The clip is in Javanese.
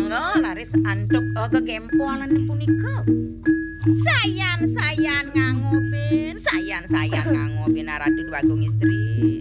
mangga laris antuk kekempolan punika. Sayan ngangobin, sayan ngangobin Ratu Bagong Istri.